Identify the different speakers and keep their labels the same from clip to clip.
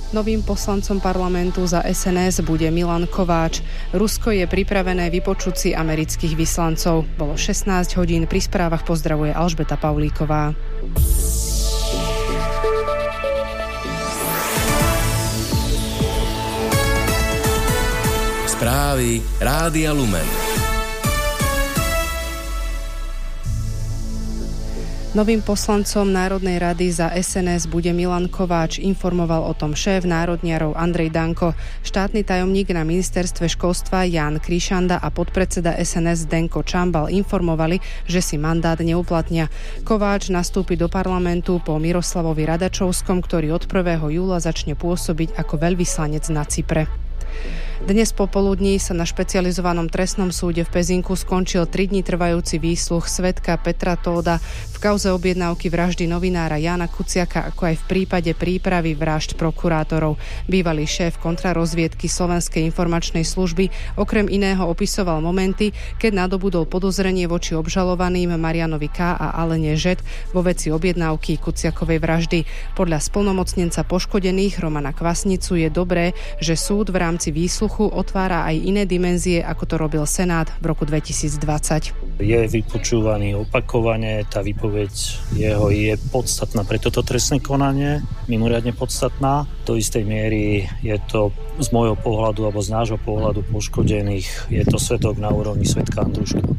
Speaker 1: Novým poslancom parlamentu za SNS bude Milan Kováč. Rusko je pripravené vypočuť si amerických vyslancov. Bolo 16 hodín, pri správach pozdravuje Alžbeta Paulíková.
Speaker 2: Správy Rádia Lumen.
Speaker 1: Novým poslancom Národnej rady za SNS bude Milan Kováč, informoval o tom šéf národniarov Andrej Danko. Štátny tajomník na ministerstve školstva Ján Krišanda a podpredseda SNS Zdenko Čambal informovali, že si mandát neuplatnia. Kováč nastúpi do parlamentu po Miroslavovi Radačovskom, ktorý od 1. júla začne pôsobiť ako veľvyslanec na Cypre. Dnes popoludní sa na špecializovanom trestnom súde v Pezinku skončil 3 dni trvajúci výsluch svedka Petra Tóda v kauze objednávky vraždy novinára Jána Kuciaka, ako aj v prípade prípravy vražd prokurátorov. Bývalý šéf kontrarozviedky Slovenskej informačnej služby okrem iného opisoval momenty, keď nadobudol podozrenie voči obžalovaným Marianovi K. a Alene Žet vo veci objednávky Kuciakovej vraždy. Podľa splnomocnenca poškodených Romana Kvasnicu je dobré, že súd v rámci výsluchu otvára aj iné dimenzie, ako to robil Senát v roku 2020.
Speaker 3: Je vypočúvaný opakovane, tá výpoveď jeho je podstatná pre toto trestné konanie, mimoriadne podstatná. Do istej miery je to z môjho pohľadu alebo z nášho pohľadu poškodených, je to svedok na úrovni svedka Andruška.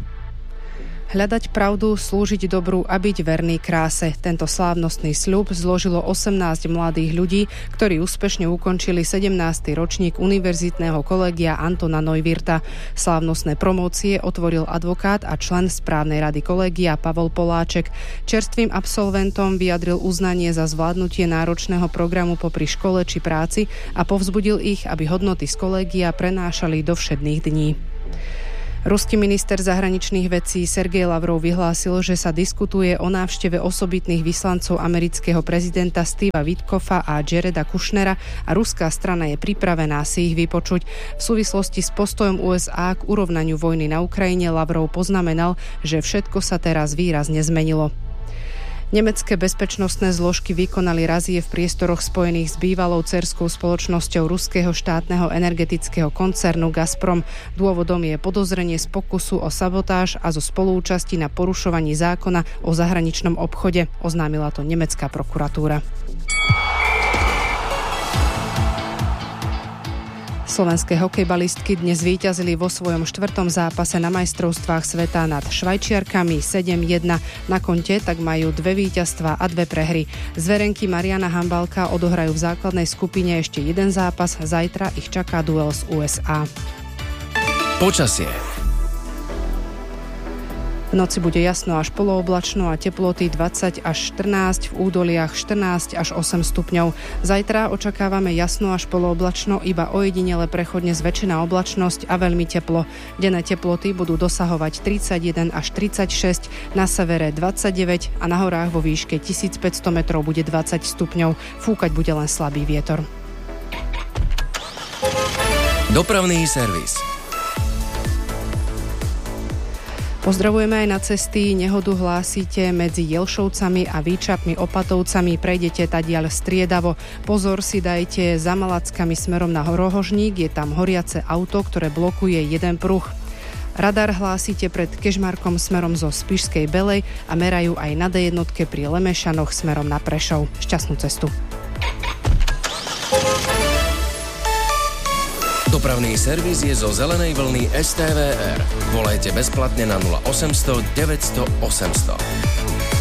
Speaker 1: Hľadať pravdu, slúžiť dobru a byť verný kráse. Tento slávnostný sľub zložilo 18 mladých ľudí, ktorí úspešne ukončili 17. ročník Univerzitného kolegia Antona Neuwirtha. Slávnostné promócie otvoril advokát a člen správnej rady kolegia Pavol Poláček. Čerstvým absolventom vyjadril uznanie za zvládnutie náročného programu popri škole či práci a povzbudil ich, aby hodnoty z kolegia prenášali do všedných dní. Ruský minister zahraničných vecí Sergej Lavrov vyhlásil, že sa diskutuje o návšteve osobitných vyslancov amerického prezidenta Steva Witkoffa a Jareda Kushnera a ruská strana je pripravená si ich vypočuť. V súvislosti s postojom USA k urovnaniu vojny na Ukrajine Lavrov poznamenal, že všetko sa teraz výrazne zmenilo. Nemecké bezpečnostné zložky vykonali razie v priestoroch spojených s bývalou dcerskou spoločnosťou ruského štátneho energetického koncernu Gazprom. Dôvodom je podozrenie z pokusu o sabotáž a zo spolúčasti na porušovaní zákona o zahraničnom obchode, oznámila to nemecká prokuratúra. Slovenské hokejbalistky dnes zvíťazili vo svojom 4. zápase na majstrovstvách sveta nad Švajčiarkami 7-1. Na konte tak majú 2 víťazstvá a 2 prehry. Zverenky Mariana Hambalka odohrajú v základnej skupine ešte 1 zápas. Zajtra ich čaká duel z USA.
Speaker 2: Počasie.
Speaker 1: V noci bude jasno až polooblačno a teploty 20 až 14, v údoliach 14 až 8 stupňov. Zajtra očakávame jasno až polooblačno, iba ojedinele prechodne zväčšená oblačnosť a veľmi teplo. Denné teploty budú dosahovať 31 až 36, na severe 29 a na horách vo výške 1500 metrov bude 20 stupňov. Fúkať bude len slabý vietor.
Speaker 2: Dopravný servis.
Speaker 1: Pozdravujeme aj na cesty. Nehodu hlásite medzi Jelšovcami a Výčapmi Opatovcami. Prejdete tadiaľ striedavo. Pozor si dajte za Malackami smerom na Rohožník. Je tam horiace auto, ktoré blokuje jeden pruh. Radar hlásite pred Kežmarkom smerom zo Spišskej Belej a merajú aj na D1 pri Lemešanoch smerom na Prešov. Šťastnú cestu.
Speaker 2: Dopravný servis je zo zelenej vlny STVR. Volajte bezplatne na 0800 900 800.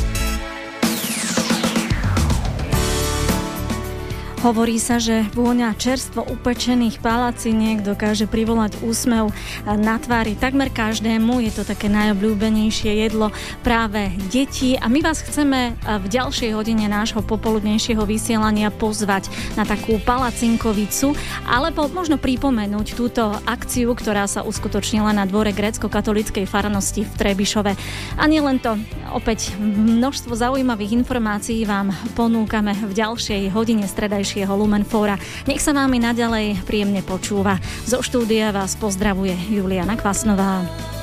Speaker 4: Hovorí sa, že vôňa čerstvo upečených palaciniek dokáže privolať úsmev na tvári takmer každému. Je to také najobľúbenejšie jedlo práve detí a my vás chceme v ďalšej hodine nášho popoludnejšieho vysielania pozvať na takú palacinkovicu, alebo možno pripomenúť túto akciu, ktorá sa uskutočnila na dvore grécko-katolíckej farnosti v Trebišove. A nielen to, opäť množstvo zaujímavých informácií vám ponúkame v ďalšej hodine stredajšieho Lumenfóra. Nech sa vám i naďalej príjemne počúva. Zo štúdia vás pozdravuje Juliana Kvasnová.